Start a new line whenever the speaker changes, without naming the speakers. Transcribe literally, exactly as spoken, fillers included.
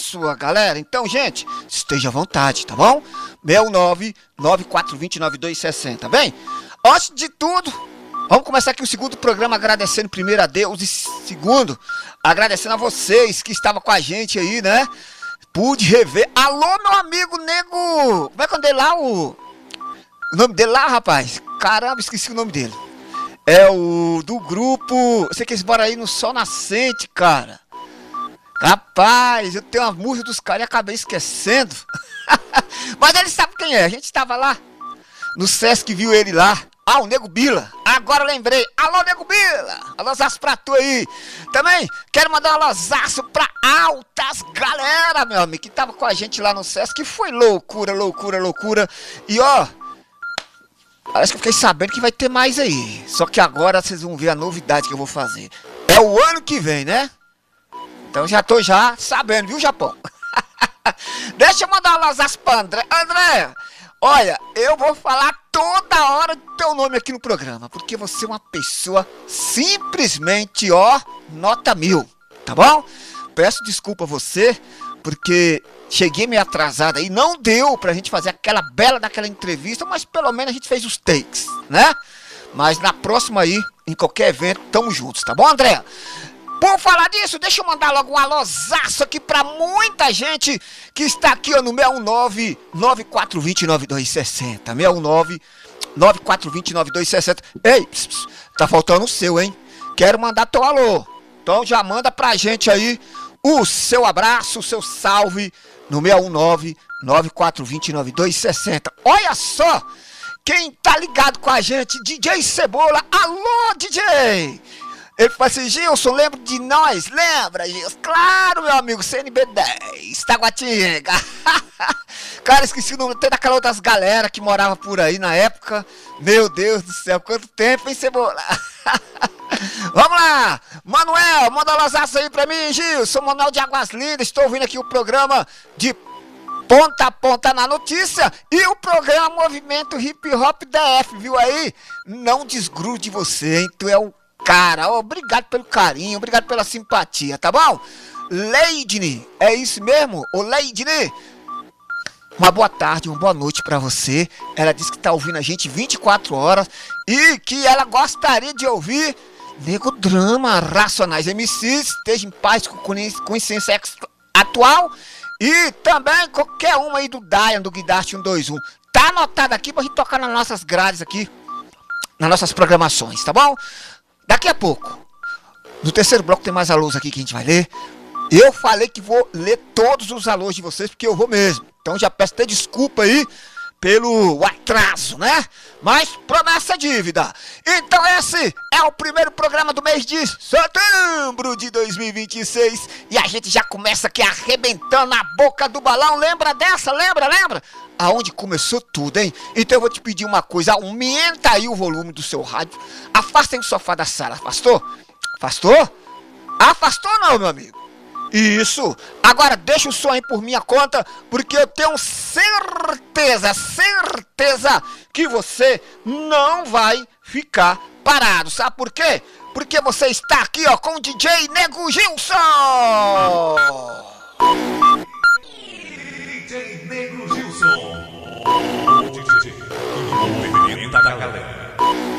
sua, galera. Então, gente, esteja à vontade, tá bom? seis nove nove quatro dois zero nove dois seis zero, bem? Antes de tudo, vamos começar aqui o segundo programa agradecendo primeiro a Deus e segundo, agradecendo a vocês que estavam com a gente aí, né? Pude rever. Alô, meu amigo Nego! Como é que eu andei lá o... O nome dele lá, rapaz? Caramba, esqueci o nome dele. É o do grupo... Você que eles moram aí no Sol Nascente, cara. Rapaz, eu tenho uma música dos caras e acabei esquecendo. Mas ele sabe quem é. A gente estava lá no Sesc, viu ele lá. Ah, o Nego Bila. Agora eu lembrei. Alô, Nego Bila. Alôzaço pra tu aí. Também quero mandar um alôzaço pra altas galera, meu amigo, que tava com a gente lá no Sesc. Que foi loucura, loucura, loucura. E ó... Parece que eu fiquei sabendo que vai ter mais aí. Só que agora vocês vão ver a novidade que eu vou fazer. É o ano que vem, né? Então já tô já sabendo, viu, Japão? Deixa eu mandar um alôzaço pra André. André, olha, eu vou falar toda hora do teu nome aqui no programa. Porque você é uma pessoa simplesmente, ó, nota mil. Tá bom? Peço desculpa a você, porque... Cheguei meio atrasado aí, não deu pra gente fazer aquela bela daquela entrevista, mas pelo menos a gente fez os takes, né? Mas na próxima aí, em qualquer evento, tamo juntos, tá bom, André? Por falar disso, deixa eu mandar logo um alôzaço aqui pra muita gente que está aqui, ó, no seis um nove nove quatro dois zero nove dois seis zero. seis um nove nove quatro dois zero nove dois seis zero. Ei, pss, pss, tá faltando o seu, hein? Quero mandar teu alô. Então já manda pra gente aí o seu abraço, o seu salve no seis um nove nove quatro dois zero nove dois seis zero. Olha só quem tá ligado com a gente, D J Cebola. Alô, D J! Ele falou assim, Gilson, lembra de nós? Lembra, Gilson? Claro, meu amigo, C N B dez, Taguatinga. Cara, esqueci o nome até daquela outras galera que morava por aí na época. Meu Deus do céu, quanto tempo, hein, Cebola? Vamos lá, Manuel, manda um alôzaço aí pra mim, Gil. Sou Manuel de Águas Lindas, estou ouvindo aqui o programa de ponta a ponta na notícia e o programa Movimento Hip Hop D F, viu aí? Não desgrude você, hein? Tu é o cara. Oh, obrigado pelo carinho, obrigado pela simpatia, tá bom? Leidne, é isso mesmo? Ô Leidne, uma boa tarde, uma boa noite pra você. Ela disse que tá ouvindo a gente vinte e quatro horas e que ela gostaria de ouvir Nego Drama, Racionais M Cs, esteja em paz com consciência atual. E também qualquer uma aí do Dayan, do Guidarte um dois um. Tá anotado aqui pra gente tocar nas nossas grades aqui, nas nossas programações, tá bom? Daqui a pouco, no terceiro bloco tem mais alôs aqui que a gente vai ler. Eu falei que vou ler todos os alôs de vocês, porque eu vou mesmo. Então já peço até desculpa aí pelo atraso, né? Mas promessa é dívida. Então esse é o primeiro programa do mês de setembro de dois mil e vinte e seis. E a gente já começa aqui arrebentando a boca do balão. Lembra dessa? Lembra? Lembra? Aonde começou tudo, hein? Então eu vou te pedir uma coisa. Aumenta aí o volume do seu rádio. Afasta aí o sofá da sala. Afastou? Afastou? Afastou não, meu amigo? Isso, agora deixa o som aí por minha conta, porque eu tenho certeza, certeza que você não vai ficar parado, sabe por quê? Porque você está aqui, ó, com o D J Nego Gilson!
D J Nego Gilson! O D J que movimenta a galera.